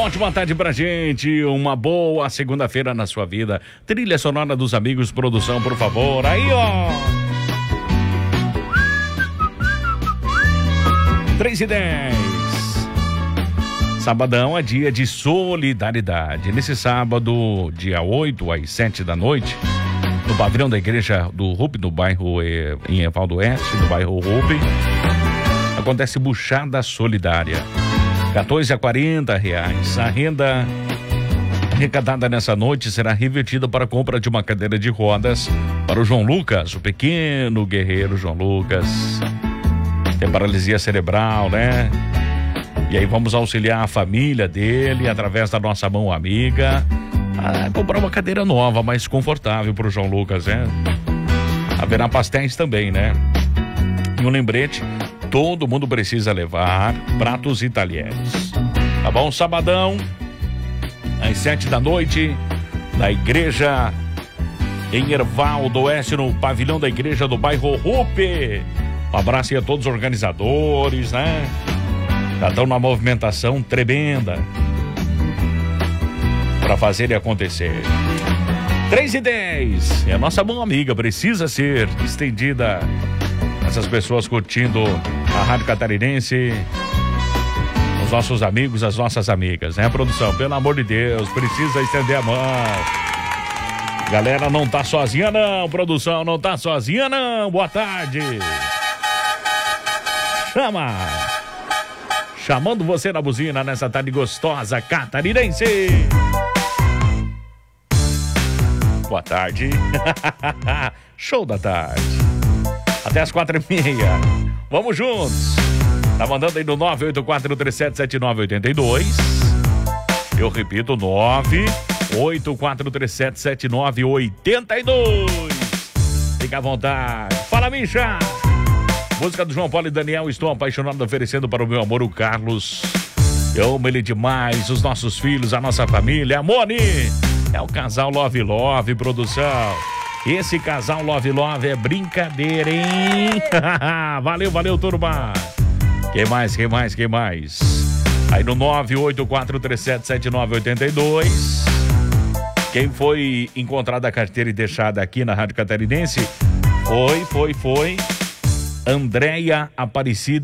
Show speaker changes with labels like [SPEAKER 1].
[SPEAKER 1] Ótima tarde pra gente, uma boa segunda-feira na sua vida. Trilha sonora dos amigos, produção, por favor. Aí, ó. 3:10. Sabadão é dia de solidariedade. Nesse sábado, dia 8 às 7 da noite, no pavilhão da igreja do Rupe, no bairro em Evaldo Oeste, no bairro Rupe, acontece buchada solidária. R$14 a R$40. A renda arrecadada nessa noite será revertida para a compra de uma cadeira de rodas para o João Lucas, o pequeno guerreiro João Lucas. Tem paralisia cerebral, né? E aí vamos auxiliar a família dele, através da nossa mão amiga, a comprar uma cadeira nova, mais confortável para o João Lucas, né? Haverá pastéis também, né? E um lembrete: todo mundo precisa levar pratos e talheres. Tá bom? Sabadão, às 7 da noite, na igreja em Evaldo Oeste, no pavilhão da igreja do bairro Rupe. Um abraço aí a todos os organizadores, né? Já estão na movimentação tremenda para fazer e acontecer. 3:10. E a nossa mão amiga precisa ser estendida. Essas pessoas curtindo a Rádio Catarinense, os nossos amigos, as nossas amigas, né, produção? Pelo amor de Deus, precisa estender a mão. Galera, não tá sozinha não, produção, não tá sozinha não. Boa tarde. Chamando você na buzina nessa tarde gostosa catarinense. Boa tarde. Show da tarde. Até as 4:30. Vamos juntos. Tá mandando aí no 984377982. Eu repito, 984377982. Fica à vontade. Fala, Misha. Música do João Paulo e Daniel. Estou apaixonado, oferecendo para o meu amor, o Carlos. Eu amo ele demais. Os nossos filhos, a nossa família. A Moni. É o casal Love Love, produção. Esse casal Love Love é brincadeira, hein? Valeu, turma. Quem mais? Aí no 984377982. Quem foi encontrada a carteira e deixada aqui na Rádio Catarinense foi Andréia Aparecida